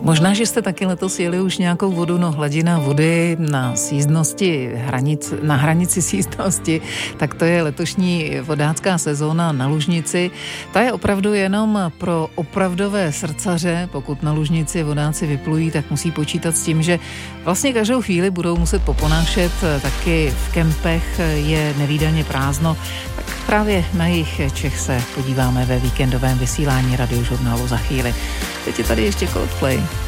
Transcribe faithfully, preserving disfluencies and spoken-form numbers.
Možná, že jste taky letos jeli už nějakou vodu, no hladina vody na sjízdnosti, hranic, na hranici sjízdnosti, tak to je letošní vodácká sezóna na Lužnici. Ta je opravdu jenom pro opravdové srdcaře. Pokud na Lužnici vodáci vyplují, tak musí počítat s tím, že vlastně každou chvíli budou muset poponášet, taky v kempech je nevídaně prázdno. Tak právě na jejich Čech se podíváme ve víkendovém vysílání radiožurnálu za chvíli. Teď je tady ještě Coldplay.